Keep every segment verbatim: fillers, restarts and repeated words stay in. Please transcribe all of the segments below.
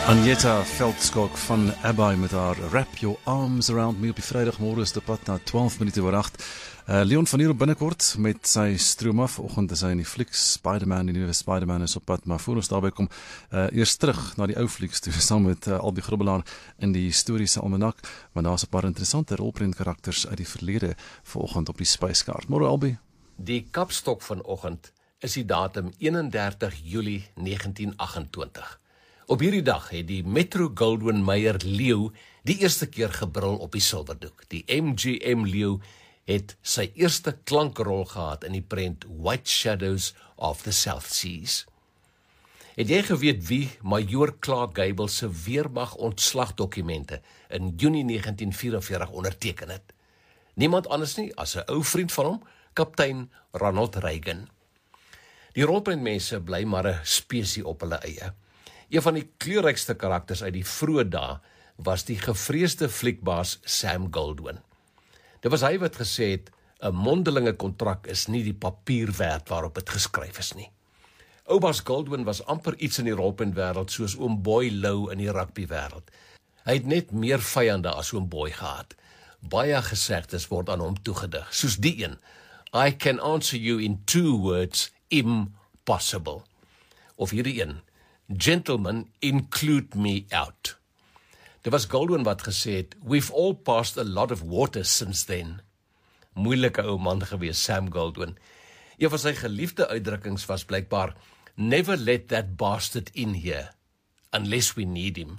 Agneta Veldskok van ABBA met haar Wrap Your Arms Around Me op die vrijdagmorgen is de pad na twaalf minute oor acht. Uh, Leon van hier op binnenkort met sy stroom af. Vanoggend is hy in die flieks Spider-Man, die nieuwe Spider-Man is op pad, maar voor ons daarby kom, uh, eerst terug na die ou flieks toe, saam met uh, Albie Grobbelaar in die historiese almanak, want daar is 'n paar interessante rolprent karakters uit die verlede vanoggend op die spyskaart. Môre Albie. Die kapstok vanoggend is die datum eenendertig Julie negentien agt-en-twintig. Op hierdie dag het die Metro-Goldwyn-Mayer leeu die eerste keer gebrul op die silwerdoek. Die M G M leeu het sy eerste klankrol gehad in die prent White Shadows of the South Seas. Het jy geweet wie Majoor Clark Gable se weermag ontslagdokumente in Junie negentien vyf-en-veertig onderteken het? Niemand anders nie as 'n ou vriend van hom, kaptein Ronald Reagan. Die rolprentmense bly maar 'n spesie op hulle eie. Een van die kleurrykste karakters uit die vroeë dae was die gevreesde fliekbaas Sam Goldwyn. Dit was hy wat gesê het, 'n mondelinge kontrak is nie die papier werd waarop dit geskryf is nie. Oubaas Goldwyn was amper iets in die rolprentwêreld soos oom Boy Lou in die rugbywêreld. Hy het net meer vyande as oom Boy gehad. Baie gesegdes word aan hom toegedig, soos die een, I can answer you in two words, impossible. Of hierdie een, gentlemen, include me out. Dit was Goldwyn wat gesê het, we've all passed a lot of water since then. Moeilike ou man gewees, Sam Goldwyn. Een van sy geliefde uitdrukkings was blykbaar, never let that bastard in here, unless we need him.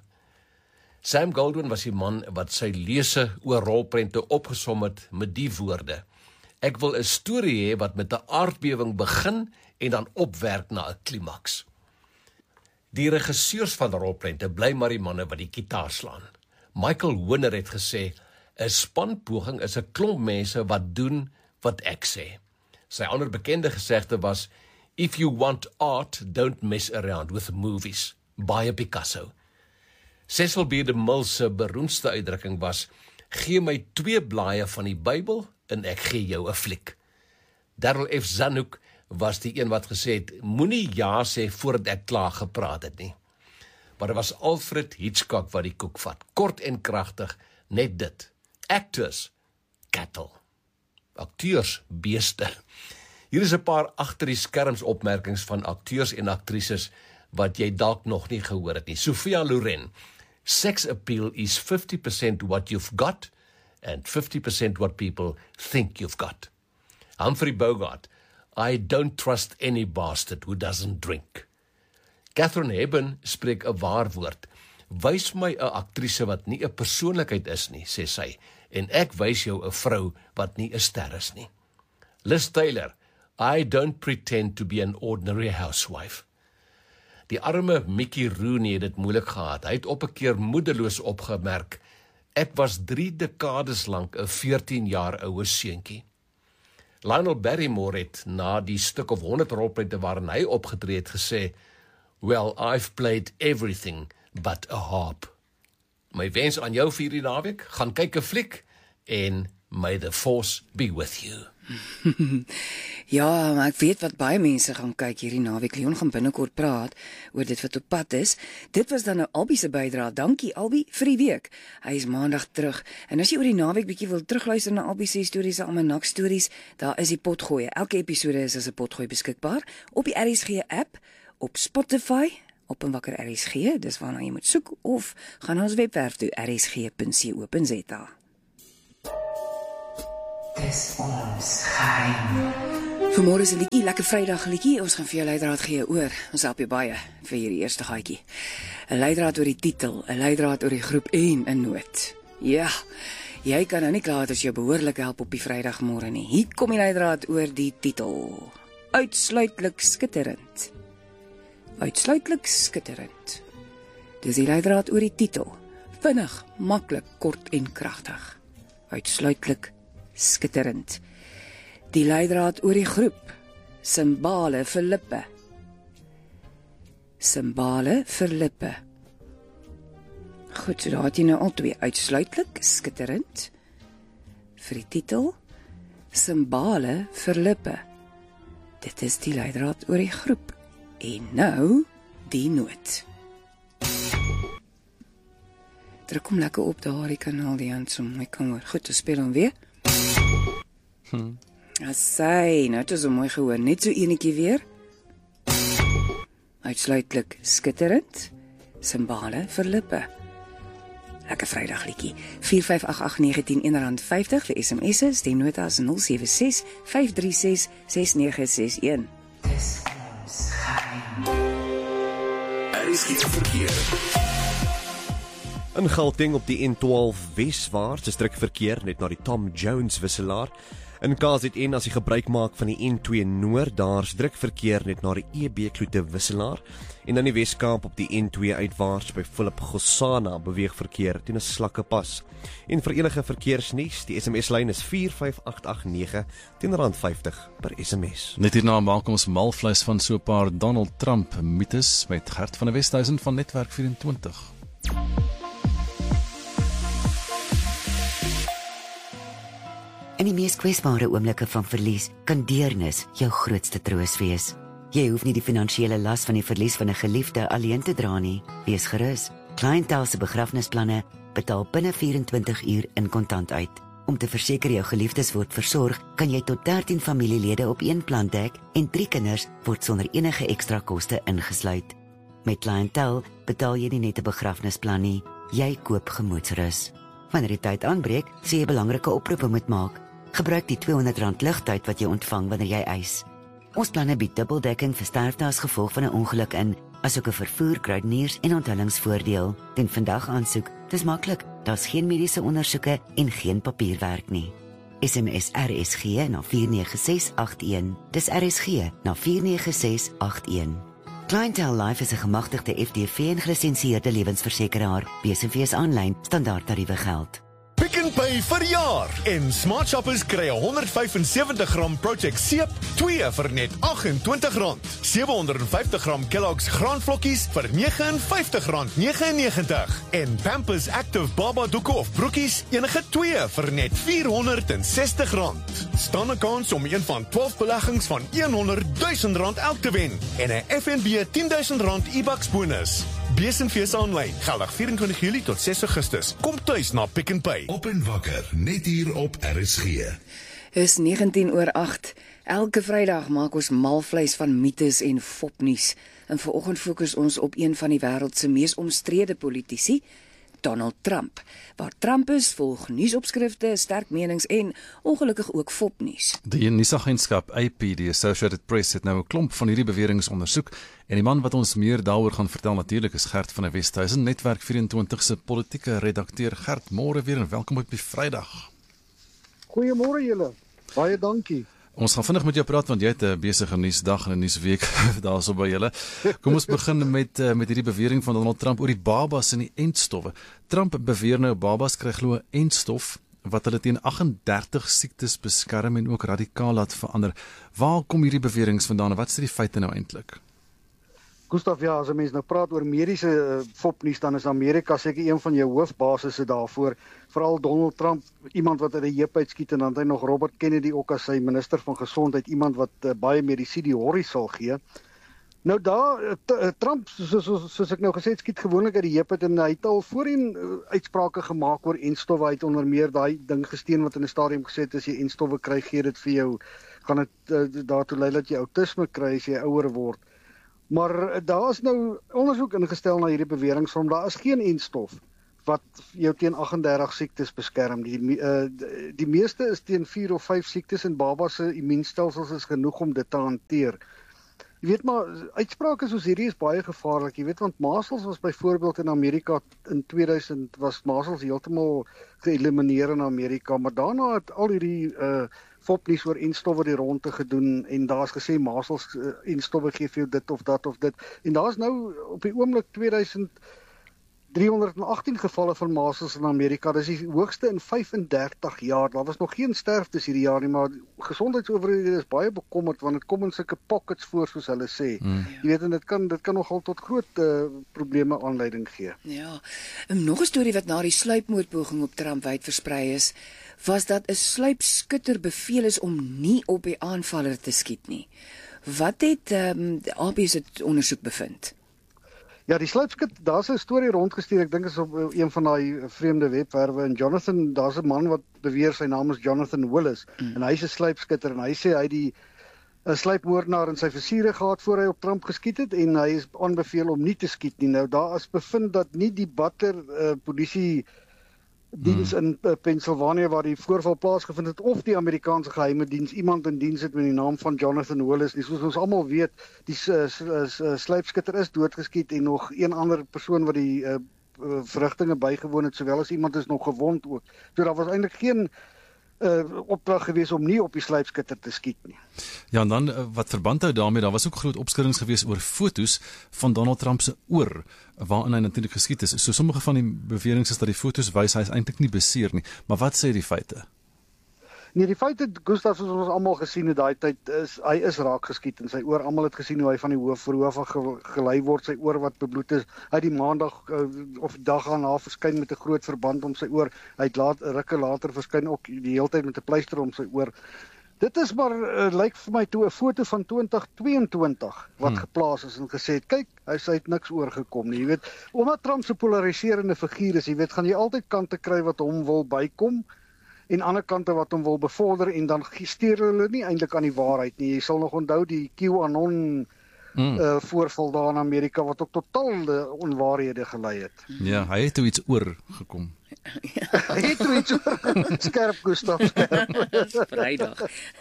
Sam Goldwyn was die man wat sy lese oor rolprente opgesom het met die woorde, ek wil 'n storie hê wat met 'n aardbewing begin en dan opwerk na 'n klimaks. Die regisseurs van rolprente bly maar die manne wat die kitaar slaan. Michael Winner het gesê, 'n spanpoging is 'n klomp mense wat doen wat ek sê. Sy ander bekende gesegde was, if you want art, don't mess around with movies. Baie Picasso. Cecil B. DeMille se beroemdste uitdrukking was, gee my twee blaaie van die Bybel en ek gee jou 'n fliek. Darryl F. Zanuck was die een wat gesê het, moenie ja sê voordat ek klaar gepraat het nie. Maar dit was Alfred Hitchcock wat die koek vat, kort en kragtig, net dit. Actors, cattle. Akteurs, beeste. Hier is 'n paar agter die skerms opmerkings van akteurs en aktrises wat jy dalk nog nie gehoor het nie. Sophia Loren, sex appeal is fifty percent what you've got and fifty percent what people think you've got. Humphrey Bogart, I don't trust any bastard who doesn't drink. Katharine Hepburn spreek 'n waar woord. Wys my 'n aktrise wat nie 'n persoonlikheid is nie, sê sy, en ek wys jou 'n vrou wat nie 'n ster is nie. Liz Taylor, I don't pretend to be an ordinary housewife. Die arme Mickey Rooney het dit moeilik gehad. Hy het op 'n keer moedeloos opgemerk, ek was drie dekades lank 'n veertien jaar oue seentjie. Lionel Barrymore het na die stuk of honderd rolprente waarin hy opgetree het gesê, well, I've played everything but a harp. My wens aan jou vir hierdie naweek, gaan kyk 'n fliek en may the force be with you. Ja, maar ek weet wat baie mense gaan kyk hierdie naweek. Leon gaan binnekort praat oor dit wat op pad is. Dit was dan nou Albie se bydrae. Dankie Albie vir die week. Hy is maandag terug. En as jy oor die naweek bietjie wil terugluister na Albie se stories, almanak stories, daar is die potgooi. Elke episode is as 'n potgooi beskikbaar op die R S G app, op Spotify, op 'n wakker R S G, dis waarna jy moet soek, of gaan na ons webwerf toe r s g punt co punt z a. Dis ons geheim. Vanmôre is 'n liedjie, lekker Vrydag liedjie. Ons gaan vir jou leidraad gee oor. Ons help jou baie vir hierdie eerste gaatjie. 'n Leidraad oor die titel, 'n leidraad oor die groep en 'n noot. Ja, jy kan nou nie klaar as jy behoorlik help op die Vrydagmôre nie. Hier kom die leidraad oor die titel. Uitsluitlik skitterend. Uitsluitlik skitterend. Dis die leidraad oor die titel. Vinnig, maklik, kort en kragtig. Uitsluitlik skitterend. Die leidraad oor die groep. Simbale vir lippe. Simbale vir lippe. Goed, so daar het jy nou al twee. Uitsluitlik skitterend. Vir die titel. Simbale vir lippe. Dit is die leidraad oor die groep. En nou die noot. Druk hom lekker op daardie kanaal die hand so mooi kan hoor. Goed, ons speel hom weer. Hm. Asai, nou het ons hom mooi gehoor. Net so enetjie weer. Uitsluitlik skitterend. Simbale vir lippe. Lekker Vrydag liedjie. vier vyf agt agt nege een een R vyftig vir S M S'e, stemnotas nul sewe ses vyf drie ses ses nege ses een. Dis ons geheim. Er is geen verkeer. In Gauteng op die N twaalf weswaarts is druk verkeer net na die Tom Jones wisselaar. In K Z N as jy gebruik maak van die N twee Noord, daar's druk verkeer net na die E B Kloete wisselaar. En dan die Weskaap op die N twee uitwaarts by Philip Gossana beweeg verkeer teen 'n slakke pas. En vir enige verkeersnuus, die S M S-lyn is vier vyf agt agt nege teen R vyftig per S M S. Net hierna maak ons malvleis van so 'n paar Donald Trump mites met Gert van der Westhuizen van Netwerk vyf-en-twintig. In die mees kwesbare oomblikke van verlies kan deernis jou grootste troos wees. Jy hoef nie die finansiële las van die verlies van 'n geliefde alleen te dra nie. Wees gerus. Clientele se begrafnisplanne betaal binne vyf-en-twintig uur in kontant uit. Om te verseker jou geliefdes word versorg, kan jy tot dertien familielede op een plan dek en drie kinders word sonder enige ekstra koste ingesluit. Met Clientele betaal jy nie net 'n begrafnisplan nie, jy koop gemoedsrus. Wanneer die tyd aanbreek, sê jy belangrike oproepe moet maak. Gebruik die tweehonderd rand ligtyd wat jy ontvang wanneer jy eis. Ons planne bied dubbeldekking vir sterfte as gevolg van 'n ongeluk in, asook 'n vervoer, kruideniers en onthullingsvoordeel. Doen vandag aansoek. Dis maklik. Daar's geen mediese ondersoeke en geen papierwerk nie. S M S R S G na vier nege ses agt een. Dis R S G na vier nege ses agt een. Clientele Life is 'n gemagtigde F D V en gelisensieerde lewensversekeraar. B S V is aanlyn, standaard tariewe geld. Pick n Pay verjaar en Smart Shoppers kry honderd vyf en sewentig gram Project Seep, twee vir net agt en twintig rand. sewe honderd en vyftig gram Kellogg's graanvlokkies vir nege en vyftig rand negenennegentig en Pampers Active Baba doeke of broekies, enige twee vir net vierhonderd en sestig rand. Staan 'n kans om een van twaalf beleggings van honderdduisend rand elk te wen en 'n F N B tienduisend rand e-bucks bonus. B S V is aanlyn, geldig vyf en twintig Julie tot ses Augustus. Kom tuis na Pick n Pay. Op en wakker, net hier op R S G. Is negentien oor agt. Elke Vrydag maak ons malvleis van mites en fopnuus. En vanoggend fokus ons op een van die wêreld se mees omstrede politici, Donald Trump. Waar Trump is, volg nuusopskrifte, sterk menings en ongelukkig ook fopnuus. Die nuusagentskap A P, die Associated Press, het nou 'n klomp van hierdie beweringe ondersoek en die man wat ons meer daaroor gaan vertel natuurlik is Gert van der Westhuizen, Netwerk vyf-en-twintig se politieke redakteur. Gert, môre weer en welkom op die Vrydag. Goeiemôre julle. Baie dankie. Ons gaan vinnig met jou praat want jy het 'n besige nuusdag en 'n nuusweek daarso by julle. Kom ons begin met met hierdie bewering van Donald Trump oor die babas en die entstowwe. Trump beweer nou babas kry glo entstof wat hulle teen agt en dertig siektes beskerm en ook radikaal laat verander. Waar kom hierdie beweringe vandaan en wat is die feite nou eintlik? Gustav, ja, as 'n mens nou praat oor mediese uh, fopnuus, dan is Amerika seker een van jou hoofbasisse daarvoor. Veral Donald Trump, iemand wat uit die heup uitskiet, en dan het hy nog Robert Kennedy ook as sy minister van gesondheid, iemand wat uh, baie medisyne die horrie sal gee. Nou daar, uh, Trump, soos, soos, soos ek nou gesê het, skiet gewoonlik uit die heup uit, en hy het al voorheen uh, uitsprake gemaak oor entstowwe. Hy het onder meer daai ding gesteen wat in 'n stadium gesê het, as jy entstowwe kry, gee dit vir jou, gaan dit uh, daartoe lei dat jy autisme kry as jy ouer word. Maar daar is nou ondersoek ingestel na hierdie beweringe van daar is geen entstof wat jou teen agt en dertig siektes beskerm. Die, uh, die meeste is teen vier of vyf siektes en baba se immuunstelsels is genoeg om dit te hanteer. Jy weet maar, uitsprake soos hierdie is baie gevaarlik. Jy weet, want measles was byvoorbeeld in Amerika in tweeduisend was measles heeltemal geëlimineer in Amerika, maar daarna het al hierdie uh, fopnuus oor entstowwe die ronde gedoen en daar's gesê measles uh, entstowwe gee vir jou dit of dat of dit. En daar's nou op die oomblik tweeduisend driehonderd en agttien gevalle van measles in Amerika. Dis die hoogste in vyf en dertig jaar. Daar was nog geen sterftes hierdie jaar nie, maar gesondheidsowerhede is baie bekommerd want dit kom in sulke pockets voor soos hulle sê. Mm. Jy weet, en dit kan dit kan nogal tot groot uh, probleme aanleiding gee. Ja. En nog 'n storie wat na die sluipmoordpoging op Trump wyd versprei is, was dat 'n sluipskutter beveel is om nie op die aanvaller te skiet nie. Wat het ehm um, A B se ondersoek bevind? Ja, die sluipskit, daar's 'n storie rondgestuur, ek dink is op een van daai vreemde webwerwe, en Jonathan, daar's 'n man wat beweer sy naam is Jonathan Willis, mm. en hy's 'n sluipskitter, en hy sê hy die 'n sluipmoordenaar in sy versiere gehad voor hy op Trump geskiet het, en hy is aanbeveel om nie te skiet nie. Nou, daar is bevind dat nie die Butler uh, polisie diens hmm. in uh, Pennsylvania waar die voorval plaasgevind het, of die Amerikaanse geheime diens iemand in diens het met die naam van Jonathan Willis nie. Soos ons almal weet, die uh, uh, sluipskitter is doodgeskiet en nog een ander persoon wat die uh, uh, verrigtinge bygewoon het, sowel as iemand is nog gewond ook. So daar was eintlik geen uh, opdrag gewees om nie op die sluipskitter te skiet nie. Ja, en dan uh, wat verband hou daarmee, daar was ook groot opskuddings gewees oor fotos van Donald Trump se oor, waarin hy natuurlik geskiet is. So sommige van die beweringe is dat die fotos wys hy is eintlik nie beseer nie, maar wat sê die feite? Nee, die feite, Gustav, soos ons almal gesien het daai tyd, is hy is raak geskiet in sy oor. Almal het gesien hoe hy van die hoof verhoof af gelei word, sy oor wat bebloed is. Hy het die maandag uh, of dag daarna verskyn met 'n groot verband om sy oor. Hy het laat rukke later verskyn ook die hele tyd met 'n pleister om sy oor. Dit is maar, uh, lyk vir my toe 'n foto van twintig tweeëntwintig wat hmm. geplaas is en gesê het, kyk, hy sê het niks oorgekom nie, jy weet. Omdat Trump so polariserende figuur is, jy weet, gaan jy altyd kante kry wat hom wil bykom, en ander kante wat hom wil bevorder, en dan steur hulle nie eintlik aan die waarheid nie. Jy sal nog onthou die QAnon mm. uh, voorval daar in Amerika, wat ook totale onwaarhede gelei het. Ja, hy het toe iets oorgekom. Hy het toe iets oor. Skerp, Gustav, skerp. Vrydag.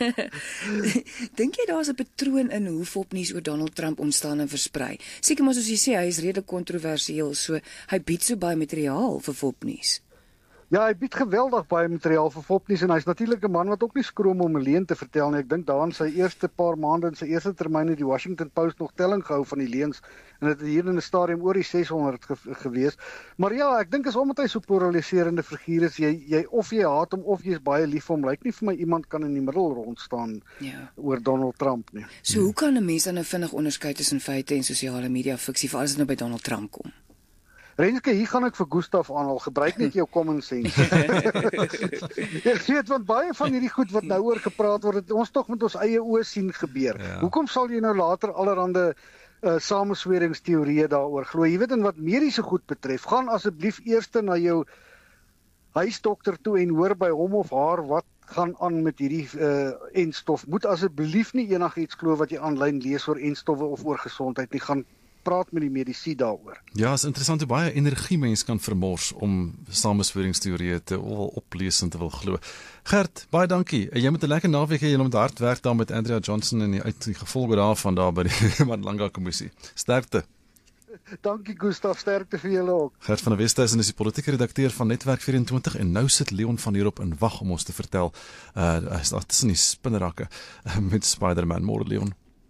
Dink jy daar's 'n patroon in hoe fopnuus oor Donald Trump ontstaan en versprei? Seker maar soos jy sê, hy is redelik kontroversieel, so hy bied so baie materiaal vir fopnuus. Ja, hy bied geweldig baie materiaal vir fopnuus, en hy's natuurlik 'n man wat ook nie skroom om 'n leuen te vertel nie. Ek dink daarin sy eerste paar maande in sy eerste termyn het die Washington Post nog telling gehou van die leuns, en dit het hier in 'n stadium oor die ses honderd ge gewees. Maar ja, ek dink is omdat hy so polariserende figuur is, jy jy of jy haat hom of jy is baie lief vir hom. Lyk nie vir my iemand kan in die middel rondstaan ja. oor Donald Trump nie. So hoe kan 'n mens dan nou vinnig onderskei tussen feite en sosiale media fiksie, veral as dit nou by Donald Trump kom? Renske, hier gaan ek vir Gustav aanhaal, gebruik net jou common sense. Ek weet, want baie van hierdie goed wat nou oor gepraat word, het ons tog met ons eie oë sien gebeur. Ja. Hoekom sal jy nou later allerhande uh, samesweringsteorieë daaroor glo? Jy weet, en wat mediese goed betref, gaan asseblief eers na jou huisdokter toe en hoor by hom of haar wat gaan aan met hierdie uh, enstof. Moet asseblief nie enigiets glo wat jy aanlyn lees oor enstowwe of oor gesondheid nie, gaan praat met die mediese daaroor. Ja, is interessant hoe baie energie mens kan vermors om samesweringsteorieë te wil oplees en te wil glo. Gert, baie dankie. Jy moet 'n lekker naweek hê, jy moet hard werk daar met Andrea Johnson en die uit die gevolge daarvan daar by die Mandela kommissie. Sterkte. Dankie Gustav, sterkte vir julle ook. Gert van der Westhuizen is die politieke redakteur van Netwerk vyf en twintig en nou sit Leon van hier op in wag om ons te vertel. Uh, hy is daar tussen die spinnerakke uh, met Spider-Man. Môre Leon.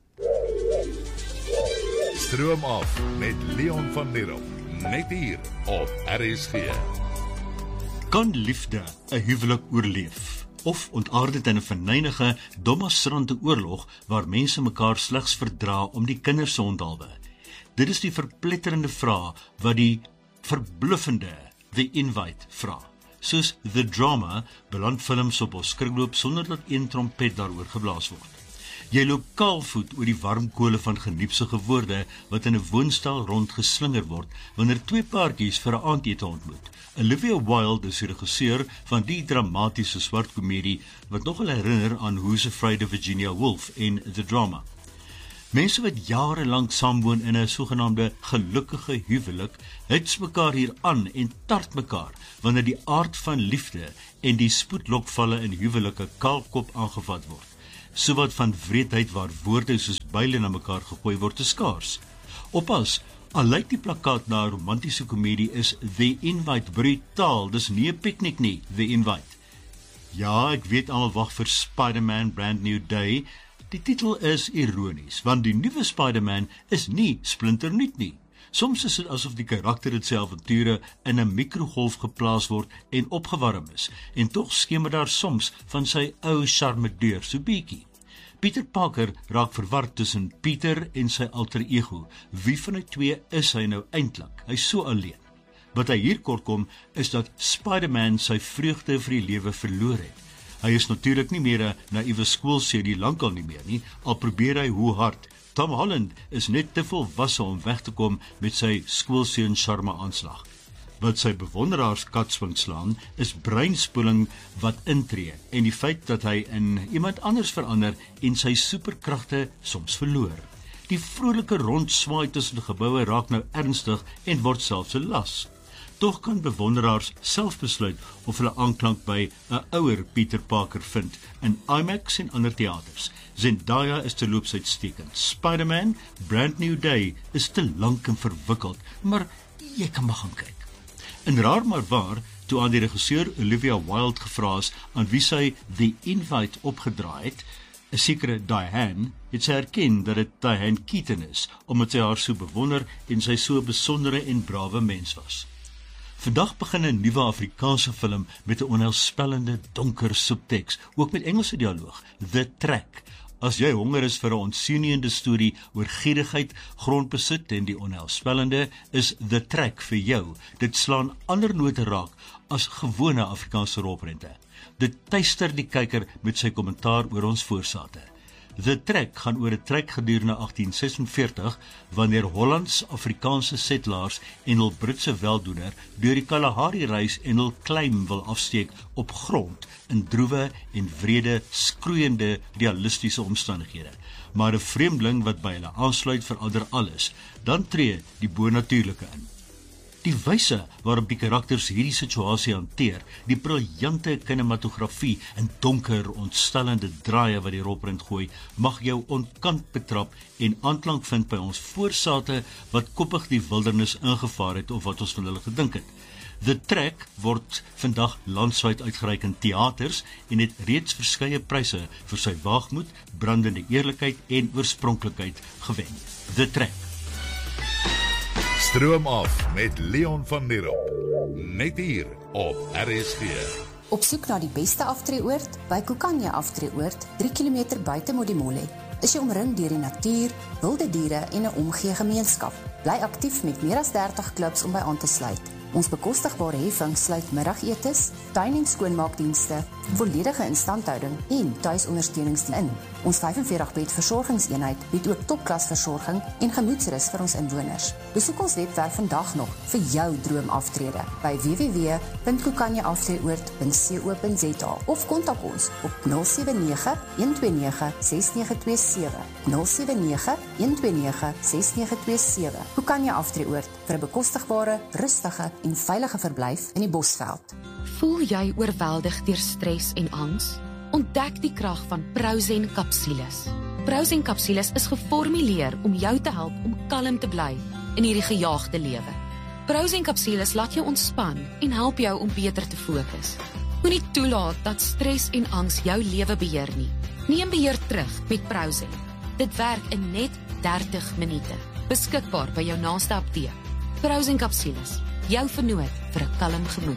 Stroom af met Leon van Nierop, net hier op R S G. Kan liefde 'n huwelik oorleef? Of ontaard dit in 'n verneynige, dommastrante oorlog waar mense mekaar slegs verdra om die kinders se onthaalwe? Dit is die verpletterende vraag wat die verbluffende The Invite vra. Soos The Drama beland films op ons skrikloop sonder dat een trompet daaroor geblaas word. Jy loop kaalvoet oor die warm kole van geniepsige woorde wat in 'n woonstel rondgeslinger word wanneer twee paartjies vir 'n aandete ontmoet. Olivia Wilde is die regisseur van die dramatiese swart komedie wat nogal herinner aan Who's Afraid of Virginia Woolf en The Drama. Mense wat jarelang saamwoon in 'n sogenaamde gelukkige huwelik, hits mekaar hier aan en tart mekaar wanneer die aard van liefde en die spoedlokvalle in huwelike kaalkop aangevat word. Sowat van wreedheid waar woorde soos byle na mekaar gegooi word te skaars. Oppas, al lyk die plakkaat na 'n romantiese komedie, is The Invite brutaal, dis nie 'n piknik nie, The Invite. Ja, ek weet almal wag vir Spider-Man Brand New Day. Die titel is ironies, want die nuwe Spider-Man is nie splinternuut nie. Soms is dit asof die karakter het sy avonture in 'n mikrogolf geplaas word en opgewarm is, en tog skemer daar soms van sy ou charmedeur so bietjie. Peter Parker raak verward tussen Peter en sy alter ego. Wie van die twee is hy nou eintlik? Hy's so alleen. Wat hy hier kortkom is dat Spider-Man sy vreugde vir die lewe verloor het. Hy is natuurlik nie meer 'n naïewe skoolseun lankal nie meer nie, al probeer hy hoe hard. Tom Holland is net te volwasse om weg te kom met sy skoolseun charme aanslag. Wat sy bewonderaars katswing slaan, is breinspoeling wat intree en die feit dat hy in iemand anders verander en sy superkragte soms verloor. Die vrolike rondswaai tussen geboue raak nou ernstig en word selfs 'n las. Tog kan bewonderaars self besluit of hulle aanklank by 'n ouer Peter Parker vind in IMAX en ander teaters. Zendaya is terloops uitstekend. Spider-Man, Brand New Day is te lank en verwikkeld, maar jy kan maar gaan kyk. En raar maar waar, toe aan die regisseur Olivia Wilde gevra is aan wie sy The Invite opgedraai het, 'n sekere Diane, het sy erken dat dit Diane Keaton is, omdat sy haar so bewonder en sy so 'n besondere en brawe mens was. Vandag begin 'n nuwe Afrikaanse film met 'n onheilspellende donker subteks, ook met Engelse dialoog, The Track. As jy honger is vir 'n ontsienende storie oor gierigheid, grondbesit en die onheilspellende, is The Track vir jou. Dit slaan ander note raak as gewone Afrikaanse rolprente. Dit tuister die kyker met sy kommentaar oor ons voorsate. The Trek gaan oor 'n trek gedurende agtien sesenveertig, wanneer Hollands-Afrikaanse settlers en hul Britse weldoener deur die Kalahari reis en hul claim wil afsteek op grond in droewe en wrede, skroeiende, realistiese omstandighede. Maar 'n vreemdeling wat by hulle aansluit verander alles. Dan tree die bonatuurlike in. Die wyse waarop die karakters hierdie situasie hanteer, die briljante kinematografie en donker, ontstellende draaie wat die rolprent gooi, mag jou onkant betrap en aanklank vind by ons voorsate wat koppig die wildernis ingevaar het of wat ons van hulle gedink het. The Track word vandag landwyd uitgereik in teaters en het reeds verskeie pryse vir sy waagmoed, brandende eerlikheid en oorspronklikheid gewen. The Track. Stroom af met Leon van Nierop. Net hier op R S G. Op soek na die beste aftreeoord by Kukanya Aftreeoord, drie kilometer buite Modimolle, is jy omring deur die natuur, wilde diere en 'n omgee gemeenskap. Bly aktief met meer as dertig klubs om by aan te sluit. Ons bekostigbare heffing sluit middagetes, tuin- en skoonmaakdienste, volledige instandhouding en tuisondersteuningsdienste in. Ons vyf-en-veertig bed versorgingseenheid bied ook topklasversorging en gemoedsrus vir ons inwoners. Besoek ons webwerf vandag nog vir jou droomaftrede by w w w punt kukanya aftreeoord punt co punt z a of kontak ons op nul sewe nege, een twee nege, ses nege twee sewe, nul sewe nege, een twee nege, ses nege twee sewe. Kukanya Aftreeoord vir 'n bekostigbare, rustige en veilige verblyf in die Bosveld. Voel jy oorweldig deur stres en angs? Ontdek die krag van Prozen Kapsules. Prozen Kapsules is geformuleer om jou te help om kalm te bly in hierdie gejaagde lewe. Prozen Kapsules laat jou ontspan en help jou om beter te fokus. Moenie toelaat dat stres en angs jou lewe beheer nie. Neem beheer terug met Prozen. Dit werk in net dertig minute. Beskikbaar by jou naaste apteek. Prozen Kapsules, jou vernoot vir 'n kalm gemoed.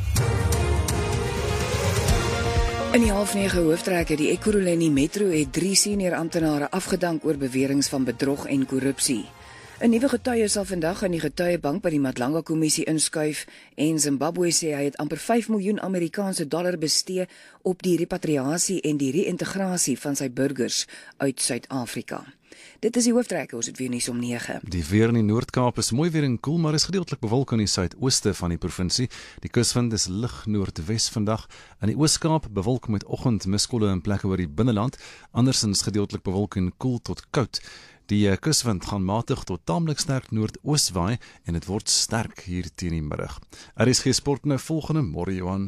In die half nege hooftrek het die Ekurhuleni Metro het drie senior amptenare afgedank oor beweringe van bedrog en korrupsie. 'n Nuwe getuie sal vandag aan die getuiebank by die Madlanga-kommissie inskuif en Zimbabwe sê hy het amper vyf miljoen Amerikaanse dollar bestee op die repatriasie en die reïntegrasie van sy burgers uit Suid-Afrika. Dit is die hooftrek, ons het weer nuus om nege. Die weer in die Noord-Kaap is mooi weer en koel, maar is gedeeltelik bewolk in die suidooste van die provinsie. Die kuswind is lig noordwes vandag. In die Oos-Kaap bewolk met oggendmiskolle in plekke oor die binneland, andersins gedeeltelik bewolk en koel tot koud. Die kuswind gaan matig tot taamlik sterk noordoos waai en dit word sterk hier teen die middag. R S G Sport nou volgende, môre Johan.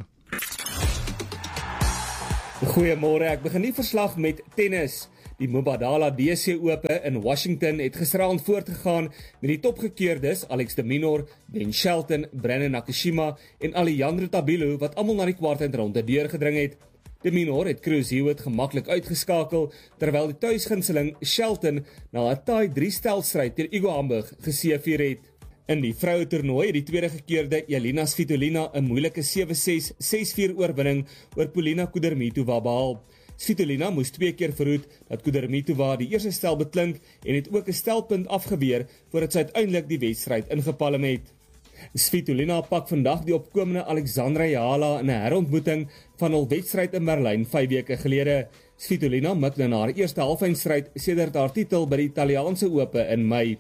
Goeiemôre, ek begin die verslag met tennis. Die Mubadala D C Ope in Washington het gisteraand voortgegaan met die topgekeerdes Alex de Minaur, Ben Shelton, Brandon Nakashima en Alejandro Tabilo wat almal na die kwartfinale deurgedring het. De Minaur het Chris Hewitt gemaklik uitgeskakel, terwyl die tuisgunsteling Shelton na 'n taai drie stelstryd teen Igo Hamburg geseëvier het. In die vroue toernooi het die tweede gekeerde Jelena Svitolina 'n moeilike sewe ses, ses vier oorwinning oor Polina Kudermetova behaal. Svitolina moes twee keer verhoed dat Kudermetova die eerste stel beklink en het ook 'n stelpunt afgeweer voordat sy uiteindelik die wedstryd ingepalm het. Svitolina pak vandag die opkomende Alexandra Jala in 'n herontmoeting van hul wedstryd in Berlyn vyf weke gelede. Svitolina mik na haar eerste halfeindstryd sedert haar titel by die Italiaanse Ope in Mei.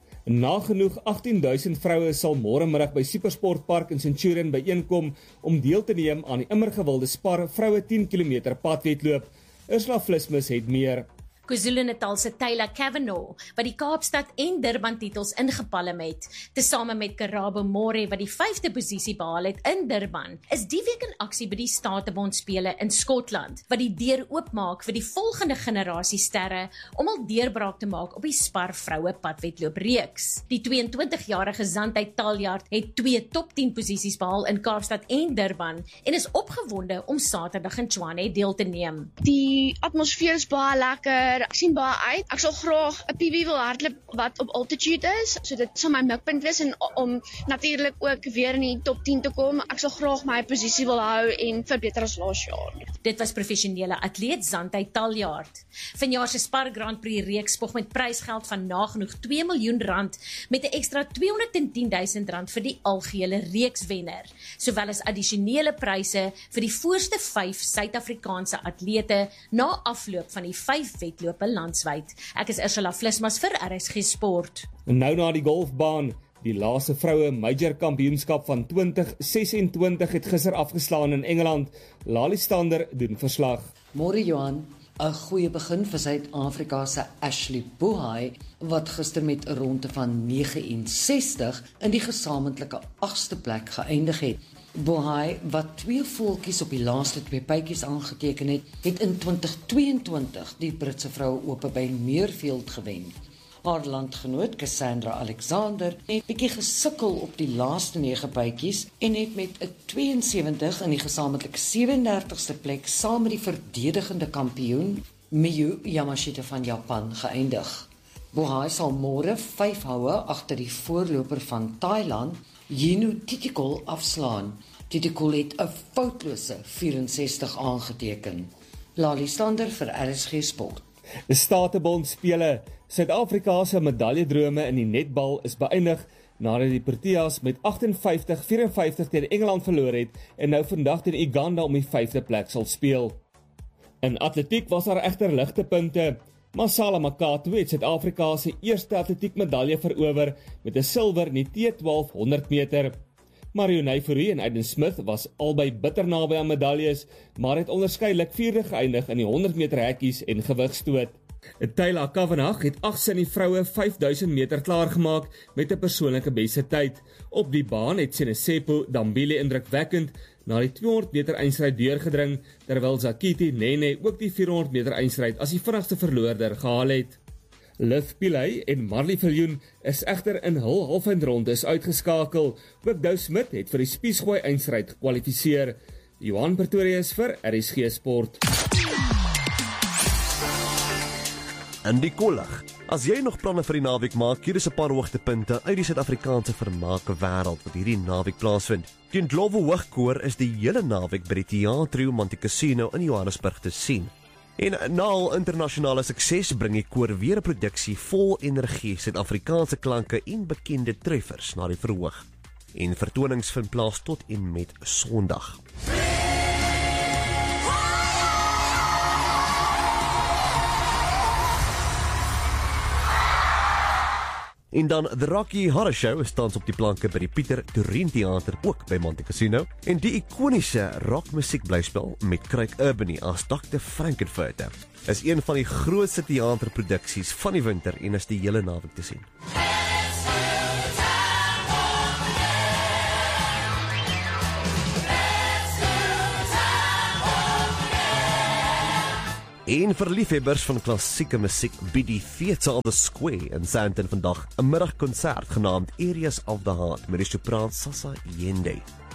Nagenoeg agtien duisend vroue sal môremiddag by Supersportpark in Centurion byeenkom om deel te neem aan die immer gewilde Spar vroue tien kilometer padwedloop. Ursula Vlismus het meer. KwaZulu-Natal se Taylor Kavanagh, wat die Kaapstad en Durban titels ingepalm het, tesame met Karabo More wat die vyfde posisie behaal het in Durban, is die week in aksie by die Statebond spele in Skotland, wat die deur oopmaak vir die volgende generasie sterre om al deurbraak te maak op die Spar vroue padwedloop reeks. Die twee-en-twintig-jarige Zantay Taljaard het twee top tien posisies behaal in Kaapstad en Durban en is opgewonde om Saterdag in Tshwane deel te neem. Die atmosfeer is baie lekker. Ek sien baie uit. Ek sal graag 'n P B wil hardloop wat op altitude is, so dit sal my mikpunt wees en om natuurlik ook weer in die top tien te kom. Ek sal graag my posisie wil hou en verbeter as laas jaar. Dit was professionele atleet Zantay Taljaard. Vanjaar se Spar Grand Prix reeks spog met prysgeld van nagenoeg twee miljoen rand met 'n ekstra tweehonderdtien duisend rand vir die algehele reekswenner, sowel as addisionele pryse vir die voorste vyf Suid-Afrikaanse atlete na afloop van die vyf wedlope landswyd. Ek is Ursula Vlismas vir R S G Sport. Nou na die golfbaan. Die laaste vroue major kampioenskap van twintig sesentwintig het gister afgeslaan in Engeland. Lali Stander doen verslag. Môre Johan, 'n goeie begin vir Suid-Afrika se Ashley Buhai, wat gister met 'n ronde van nege en sestig in die gesamentlike agste plek geëindig het. Buhai, wat twee voeltjies op die laaste twee pypies aangeteken het, het in twintig tweeëntwintig die Britse vroue ope by Muirfield gewen. Haar landgenoot Cassandra Alexander het bietjie gesukkel op die laaste nege bytjies en het met 'n twee en sewentig in die gesamentlike sewe en dertigste plek saam met die verdedigende kampioen Miyu Yamashita van Japan geëindig. Buhai sal môre vyf houe agter die voorloper van Thailand, Yinu Titikul, afslaan. Titikul het 'n foutlose vyf en sestig aangeteken. Lali Stander vir R S G Sport. Die Statebond spele. Suid-Afrika se medaljedrome in die netbal is beëindig nadat die Proteas met agtenvyftig vyfenvyftig teen Engeland verloor het en nou vandag teen Uganda om die vyfde plek sal speel. In atletiek was daar egter ligte punte. Masala Makatu het Suid-Afrika se eerste atletiekmedalje verower met 'n silwer in die T twaalf honderd meter. Marion Fourie en Aiden Smith was albei bitter naby aan medaljes, maar het onderskeidelik vierde geëindig in die honderd meter hekkies en gewigstoot. Taylor Kavanagh het agste in die vroue vyfduisend meter klaargemaak met 'n persoonlike beste tyd. Op die baan het Senesepo Dambile indrukwekkend na die tweehonderd meter eindstryd deurgedring, terwyl Zakiti Nene ook die vierhonderd meter eindstryd as die vinnigste verloorder gehaal het. Liv Pillay en Marley Viljoen is egter in hul halfeindrondes uitgeskakel. Ook Dou Smit het vir die spiesgooi eindstryd gekwalifiseer. Johan Pretorius vir R S G Sport. In die kollig. As jy nog planne vir die naweek maak, hier is 'n paar hoogtepunte uit die Suid-Afrikaanse vermaake wêreld wat hierdie naweek plaasvind. Die Ndlovu Hoogkoor is die hele naweek by die Teatro Montecasino in Johannesburg te sien. En na al internasionale sukses bring die koor weer 'n produksie vol energie, Suid-Afrikaanse klanke en bekende treffers na die verhoog. En vertonings vind plaas tot en met Sondag. En dan The Rocky Horror Show is tans op die planke by die Pieter Toerien Theater, ook by Montecasino. En die ikoniese rockmusiekblyspel met Craig Urbany as dokter Frankenfurter is een van die grootste teaterproduksies van die winter en is die hele naweek te sien. En vir liefhebbers van klassieke musiek bied die Theatre of the Square in Sandton vandag 'n middagkonsert genaamd Areas of the Heart met die sopraan Sasa Yende.